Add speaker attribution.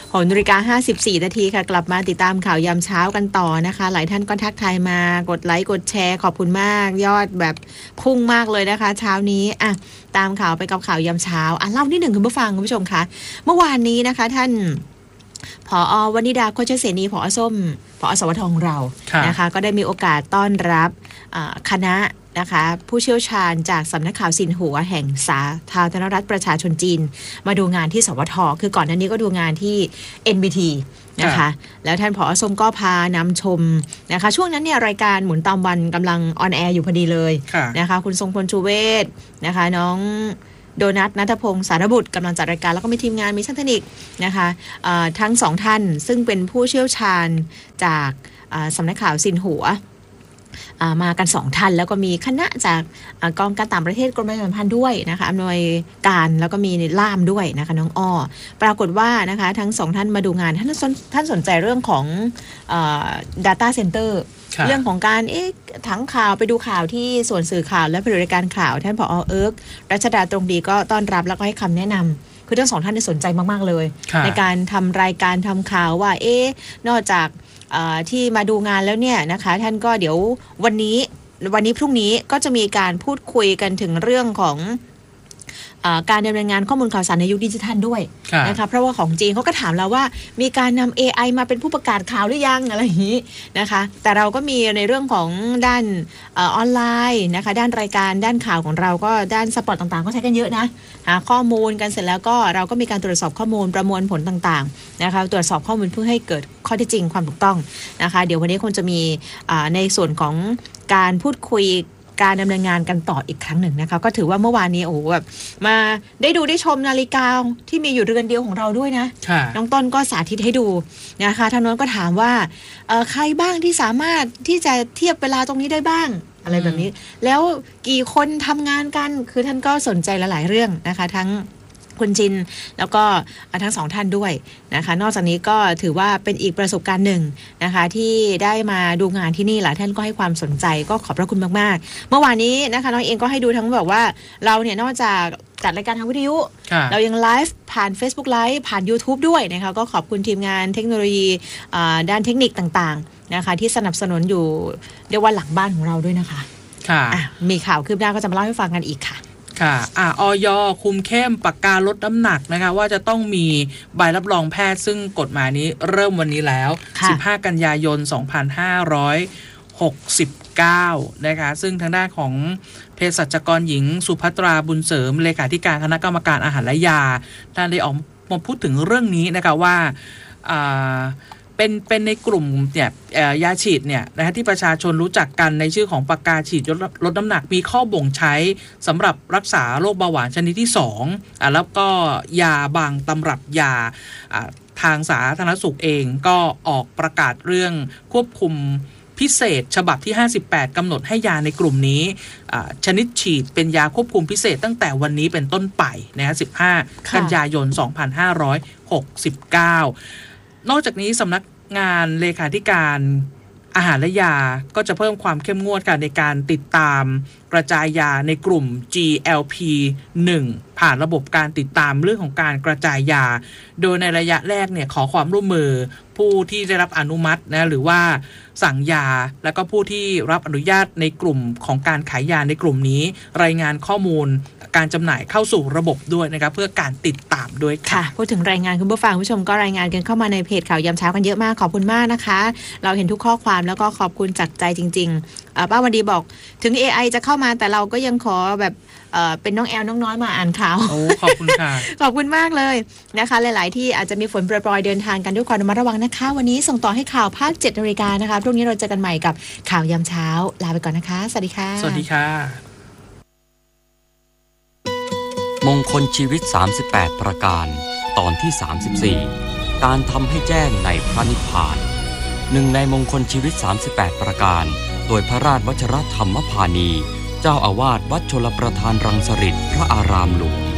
Speaker 1: 6:54 นาทีค่ะกลับมาติดตามข่าวยามเช้ากันต่อนะคะหลายท่านก็ทักทายมากดไลค์กดแชร์ขอบคุณมากยอดแบบพุ่งมากเลยนะคะเช้านี้ตามข่าวไปกับข่าวยามเช้าเล่านิดหนึ่งคุณผู้ฟังคุณผู้ชมคะเมื่อวานนี้นะคะท่านผอ.วนิดาโคชเสนีผอ.ส้มผอ.สวทของเรานะคะก็ได้มีโอกาสต้อนรับคณะนะคะผู้เชี่ยวชาญจากสำนักข่าวซินหัวแห่งสาธารณรัฐประชาชนจีนมาดูงานที่สวท.คือก่อนหน้านี้ก็ดูงานที่ NBT นะคะแล้วท่านผอ.ส้มก็พานำชมนะคะช่วงนั้นเนี่ยรายการหมุนตามวันกำลังออนแอร์อยู่พอดีเลยนะคะคุณทรงพลชูเวศนะคะน้องโดนัทณัฐพงศ์สารบุตรกำลังจัดรายการแล้วก็มีทีมงานมีช่างเทคนิคนะคะทั้งสองท่านซึ่งเป็นผู้เชี่ยวชาญจากสำนักข่าวซินหัวมากัน2ท่านแล้วก็มีคณะจากกองการต่างประเทศกรมประชาสัมพันธ์ด้วยนะคะอำนวยการแล้วก็มีล่ามด้วยนะคะน้องอ้อปรากฏว่านะคะทั้ง2ท่านมาดูงานท่านสนใจเรื่องของdata center เรื่องของการถังข่าวไปดูข่าวที่ส่วนสื่อข่าวและผลิตรายการข่าวท่านผอ.เอิร์กรัชดาตรงดีก็ต้อนรับแล้วก็ให้คำแนะนำคือทั้ง2ท่านสนใจมากๆเลยในการทำรายการทำข่าวว่านอกจากที่มาดูงานแล้วเนี่ยนะคะท่านก็เดี๋ยววันนี้พรุ่งนี้ก็จะมีการพูดคุยกันถึงเรื่องของการดำเนินงานข้อมูลข่าวสารในยุคดิจิทัลด้วยนะคะเพราะว่าของจีนเขาก็ถามเราว่ามีการนำ AI มาเป็นผู้ประกาศข่าวหรือยังอะไรอย่างนี้นะคะแต่เราก็มีในเรื่องของด้านออนไลน์นะคะด้านรายการด้านข่าวของเราก็ด้านสปอร์ตต่างๆก็ใช้กันเยอะนะหาข้อมูลกันเสร็จแล้วก็เราก็มีการตรวจสอบข้อมูลประมวลผลต่างๆนะคะตรวจสอบข้อมูลเพื่อให้เกิดข้อเท็จจริงความถูกต้องนะคะเดี๋ยววันนี้คงจะมีในส่วนของการพูดคุยการดำเนินงานกันต่ออีกครั้งหนึ่งนะคะก็ถือว่าเมื่อวานนี้โอ้โหแบบมาได้ชมนาฬิกาที่มีอยู่เรือนเดียวของเราด้วยนะน้องต้นก็สาธิตให้ดูนะคะท่านนั้นก็ถามว่าใครบ้างที่สามารถที่จะเทียบเวลาตรงนี้ได้บ้างอะไรแบบนี้แล้วกี่คนทำงานกันคือท่านก็สนใจหลายๆเรื่องนะคะทั้งคุณจินแล้วก็ทั้งสองท่านด้วยนะคะนอกจากนี้ก็ถือว่าเป็นอีกประสบการณ์หนึ่งนะคะที่ได้มาดูงานที่นี่หลายท่านก็ให้ความสนใจก็ขอบพระคุณมากๆเมื่อวานนี้นะคะน้องเองก็ให้ดูทั้งแบบว่าเราเนี่ยนอกจากจัดรายการทางวิทยุเรายังไลฟ์ผ่าน Facebook Live ผ่าน YouTube ด้วยนะคะก็ขอบคุณทีมงานเทคโนโลยีด้านเทคนิคต่างๆนะคะที่สนับสนุนอยู่เรียกว่าหลังบ้านของเราด้วยนะคะค่ะมีข่าวคืบหน้าก็จะมาเล่าให้ฟังกันอีกค่ะ
Speaker 2: ค่ะอย.คุมเข้มปากกาลดน้ำหนักนะคะว่าจะต้องมีใบรับรองแพทย์ซึ่งกฎหมายนี้เริ่มวันนี้แล้ว15กันยายน2569นะคะซึ่งทางด้านของเภสัชกรหญิงสุภัตราบุญเสริมเลขาธิการคณะกรรมการอาหารและยาท่านได้ออกมาพูดถึงเรื่องนี้นะคะว่าเป็นในกลุ่มเนี่ยยาฉีดเนี่ยนะฮะที่ประชาชนรู้จักกันในชื่อของปากกาฉีดลดน้ำหนักมีข้อบ่งใช้สำหรับรักษาโรคเบาหวานชนิดที่2แล้วก็ยาบางตำรับยาทางสาธารณสุขเองก็ออกประกาศเรื่องควบคุมพิเศษฉบับที่58กำหนดให้ยาในกลุ่มนี้ชนิดฉีดเป็นยาควบคุมพิเศษตั้งแต่วันนี้เป็นต้นไปนะฮะ15กันยายน2569นอกจากนี้สำนักงานเลขาธิการอาหารและยาก็จะเพิ่มความเข้มงวดกันในการติดตามกระจายยาในกลุ่ม GLP-1 ผ่านระบบการติดตามเรื่องของการกระจายยาโดยในระยะแรกเนี่ยขอความร่วมมือผู้ที่ได้รับอนุมัตินะหรือว่าสั่งยาแล้วก็ผู้ที่รับอนุญาตในกลุ่มของการขายยาในกลุ่มนี้รายงานข้อมูลการจำหน่ายเข้าสู่ระบบด้วยนะครับเพื่อการติดตามด้วยค่ะ
Speaker 1: พูดถึงรายงานคุณผู้ฟังผู้ชมก็รายงานกันเข้ามาในเพจข่าวยามเช้ากันเยอะมากขอบคุณมากนะคะเราเห็นทุกข้อความแล้วก็ขอบคุณจากใจจริงๆป้าวันดีบอกถึง AI จะเข้ามาแต่เราก็ยังขอแบบเป็นน้องแอลน้องน้อยมาอ่านข่าว
Speaker 2: ขอบคุณค่ะ
Speaker 1: ขอบคุณมากเลยนะคะหลายๆที่อาจจะมีฝนโปรยๆเดินทางกันด้วยความระมัดระวังนะคะวันนี้ส่งต่อให้ข่าวภาค 7 นาฬิกานะคะพรุ่งนี้เราเจอกันใหม่กับข่าวยามเช้าลาไปก่อนนะคะสวัสดีค่ะ
Speaker 2: สวัสดีค่ะ
Speaker 3: มงคลชีวิต38ประการตอนที่34การทำให้แจ้งในพระนิพพานหนึ่งในมงคลชีวิต38ประการโดยพระราชวชิรธรรมพานีเจ้าอาวาสวัดชลประทานรังสฤษฎ์พระอารามหลวง